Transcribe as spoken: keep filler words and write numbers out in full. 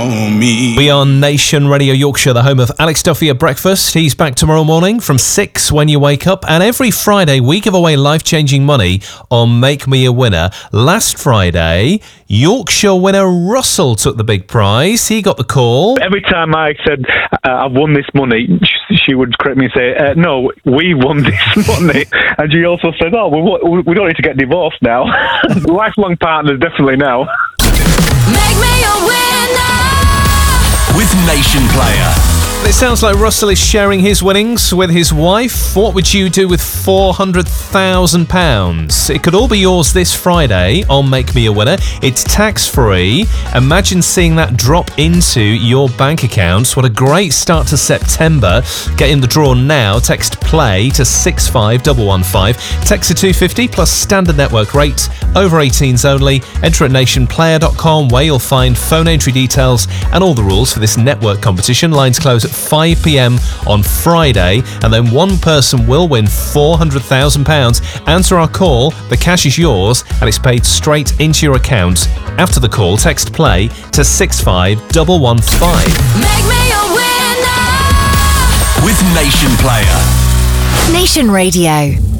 We are Nation Radio Yorkshire, the home of Alex Duffy at breakfast. He's back tomorrow morning from six when you wake up. And every Friday, we give away life-changing money on Make Me a Winner. Last Friday, Yorkshire winner Russell took the big prize. He got the call. Every time I said, uh, I've won this money, she would correct me and say, uh, no, we won this money. And she also said, oh, we, we don't need to get divorced now. Lifelong partners, definitely now. Make me a winner with Nation Player. It sounds like Russell is sharing his winnings with his wife. What would you do with four hundred thousand pounds? It could all be yours this Friday on Make Me a Winner. It's tax-free. Imagine seeing that drop into your bank accounts. What a great start to September. Get in the draw now. Text PLAY to six five one one five. Text to two fifty plus standard network rate. Over eighteens only. Enter at nation player dot com where you'll find phone entry details and all the rules for this network competition. Lines close at five p.m. on Friday, and then one person will win four hundred thousand pounds. Answer our call, the cash is yours, and it's paid straight into your account. After the call, text PLAY to six five one one five. Make me a winner with Nation Player. Nation Radio.